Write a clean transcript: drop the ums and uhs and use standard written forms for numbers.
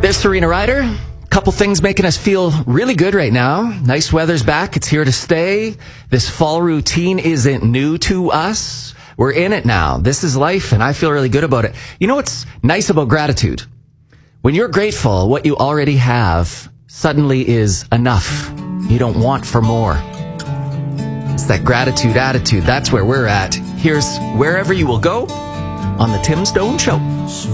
There's Serena Ryder. Couple things making us feel really good right now. Nice weather's back. It's here to stay. This fall routine isn't new to us. We're in it now. This is life, and I feel really good about it. You know what's nice about gratitude? When you're grateful, what you already have suddenly is enough. You don't want for more. It's that gratitude attitude. That's where we're at. Here's Wherever You Will Go on The Tim Stone Show.